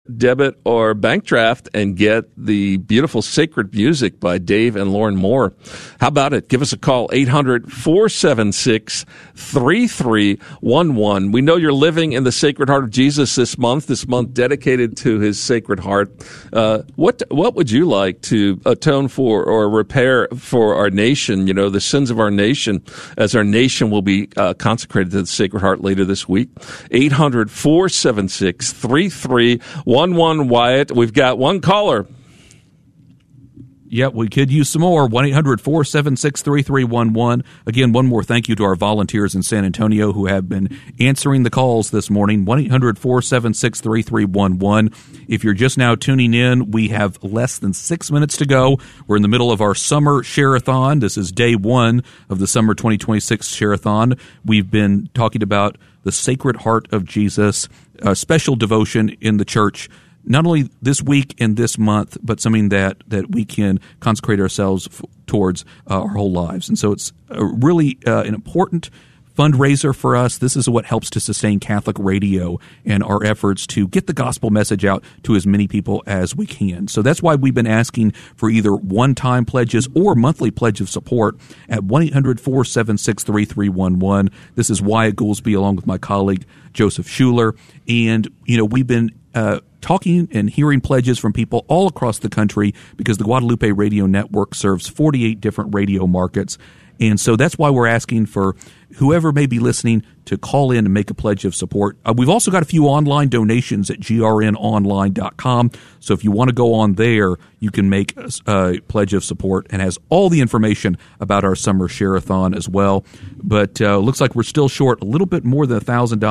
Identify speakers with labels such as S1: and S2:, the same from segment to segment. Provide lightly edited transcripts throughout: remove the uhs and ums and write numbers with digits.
S1: debit, or bank draft and get the beautiful Sacred Music by Dave and Lauren Moore. How about it? Give us a call, 800-476-3311. We know you're living in the Sacred Heart of Jesus this month dedicated to his Sacred Heart. What would you like to atone for or repair for our nation, the sins of our nation, as our nation will be consecrated to the Sacred Heart later this week? 800-476-3311. Wyatt, we've got one caller.
S2: Yep, we could use some more. 1-800-476-3311. Again, one more thank you to our volunteers in San Antonio who have been answering the calls this morning. 1-800-476-3311. If you're just now tuning in, we have less than 6 minutes to go. We're in the middle of our summer share-a-thon. This is day one of the summer 2026 share-a-thon. We've been talking about the Sacred Heart of Jesus, a special devotion in the church, not only this week and this month, but something that we can consecrate ourselves towards our whole lives. And so it's really an important fundraiser for us. This is what helps to sustain Catholic radio and our efforts to get the gospel message out to as many people as we can. So that's why we've been asking for either one-time pledges or monthly pledge of support at 1-800-476-3311. This is Wyatt Goolsby along with my colleague Joseph Schuler. And, we've been talking and hearing pledges from people all across the country because the Guadalupe Radio Network serves 48 different radio markets. And so that's why we're asking for whoever may be listening to call in and make a pledge of support. We've also got a few online donations at grnonline.com. So if you want to go on there, you can make a pledge of support and has all the information about our summer share-a-thon as well. But looks like we're still short a little bit more than $1,000,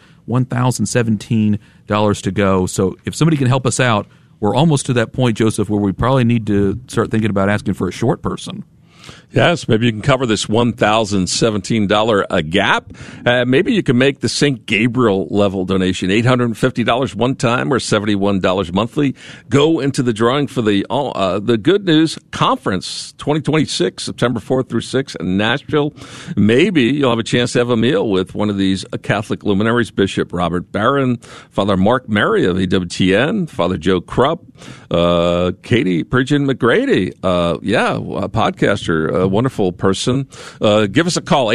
S2: $1,017 to go. So if somebody can help us out, we're almost to that point, Joseph, where we probably need to start thinking about asking for a short person.
S1: Yes, maybe you can cover this $1,017 gap. Maybe you can make the St. Gabriel level donation, $850 one time or $71 monthly. Go into the drawing for the Good News Conference 2026, September 4th through 6th in Nashville. Maybe you'll have a chance to have a meal with one of these Catholic luminaries, Bishop Robert Barron, Father Mark Mary of EWTN, Father Joe Krupp, Katie Pridgeon McGrady, a podcaster, a wonderful person. Give us a call,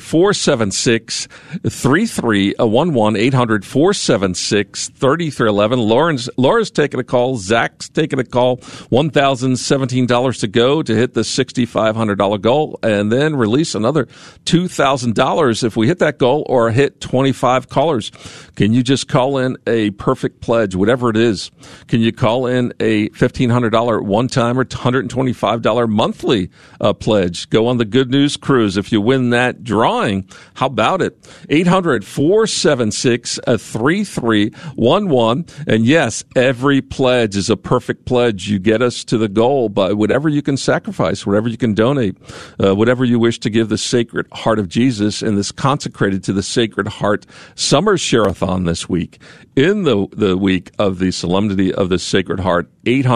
S1: 800-476-3311, 800-476-3311. Laura's taking a call. Zach's taking a call. $1,017 to go to hit the $6,500 goal, and then release another $2,000 if we hit that goal or hit 25 callers. Can you just call in a perfect pledge, whatever it is? Can you call in a $1,500 one-time or $125 monthly pledge? Go on the Good News Cruise if you win that drawing. How about it? 800-476-3311. And yes, every pledge is a perfect pledge. You get us to the goal by whatever you can sacrifice, whatever you can donate, whatever you wish to give the Sacred Heart of Jesus in this consecrated to the Sacred Heart summer share-a-thon this week. In the week of the Solemnity of the Sacred Heart,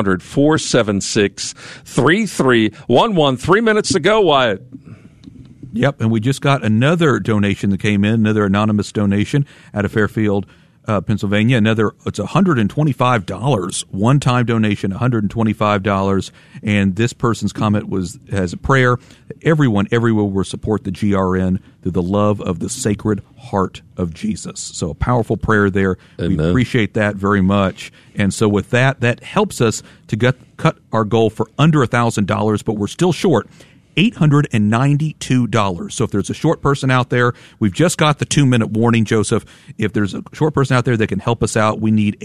S1: 800-476-3311. 3 minutes to go, Wyatt.
S2: Yep, and we just got another donation that came in, another anonymous donation out of Fairfield, Pennsylvania. It's $125, one-time donation, $125. And this person's comment has a prayer that everyone everywhere will support the GRN through the love of the Sacred Heart of Jesus. So a powerful prayer there. Amen. We appreciate that very much. And so with that helps us to cut our goal for under $1,000, but we're still short. $892. So if there's a short person out there, we've just got the 2-minute warning, Joseph. If there's a short person out there that can help us out, we need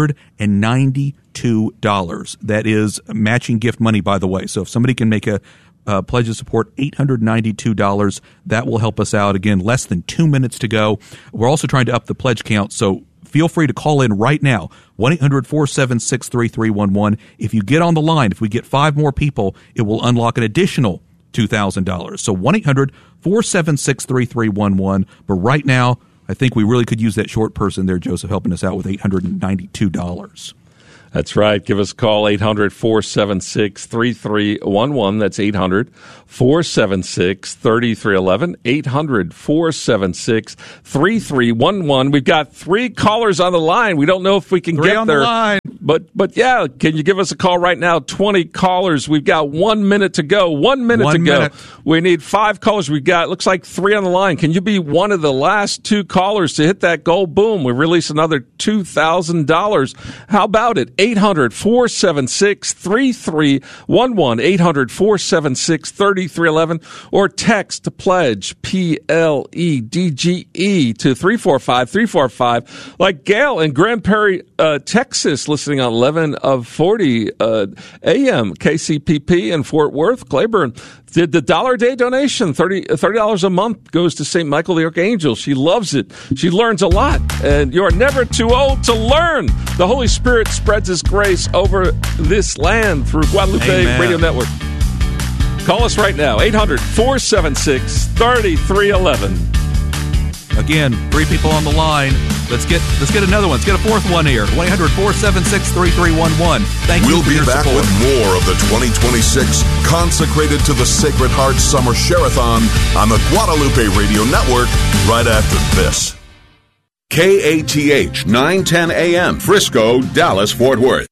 S2: $892. That is matching gift money, by the way. So if somebody can make a pledge of support, $892, that will help us out. Again, less than 2 minutes to go. We're also trying to up the pledge count, so feel free to call in right now, 1-800-476-3311. If you get on the line, if we get 5 more people, it will unlock an additional $2,000. So 1-800-476-3311. But right now, I think we really could use that short person there, Joseph, helping us out with $892.
S1: That's right. Give us a call, 800-476-3311. That's 800-476-3311. 800-476-3311. We've got 3 callers on the line. We don't know if we can get there But yeah, can you give us a call right now? 20 callers. We've got 1 minute to go. 1 minute to go. We need 5 callers. We've got, looks like 3 on the line. Can you be one of the last 2 callers to hit that goal? Boom. We release another $2,000. How about it? 800-476-3311. 800-476-3311. Or text PLEDGE, PLEDGE, to 345-345. Like Gail in Grand Prairie, Texas, listening on 1140 AM KCPP in Fort Worth. Claiborne did the $1 a day donation. $30 a month goes to St. Michael the Archangel. She loves it. She learns a lot, and you're never too old to learn. The Holy Spirit spreads His grace over this land through Guadalupe Radio Network. Call us right now, 800-476-3311.
S2: Again, 3 people on the line. Let's get another one. Let's get a 4th one here. 1-800-476-3311. Thank you.
S3: We'll be back with more of the 2026 Consecrated to the Sacred Heart Summer Share-a-thon on the Guadalupe Radio Network right after this. KATH 910 AM, Frisco, Dallas, Fort Worth.